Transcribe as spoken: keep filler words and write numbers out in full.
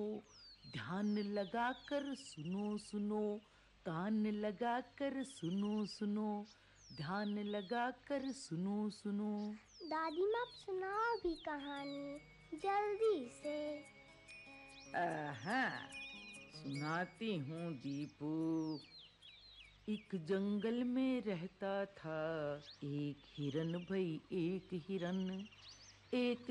ध्यान लगाकर सुनो सुनो, कान लगाकर सुनो सुनो, ध्यान लगाकर सुनो सुनो। दादी माँ आप सुनाओ भी कहानी जल्दी से। हाँ, सुनाती हूँ दीपू। एक जंगल में रहता था एक हिरन, भाई एक हिरन। एक